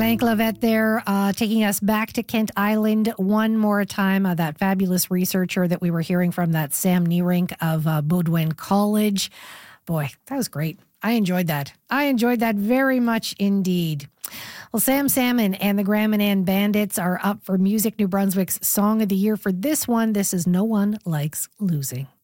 Frank Lovett there, taking us back to Kent Island one more time. That fabulous researcher that we were hearing from, that Sam Neerink of Baudouin College. Boy, that was great. I enjoyed that. I enjoyed that very much indeed. Well, Sam Salmon and the Graham and Ann Bandits are up for Music New Brunswick's Song of the Year for this one. This is No One Likes Losing.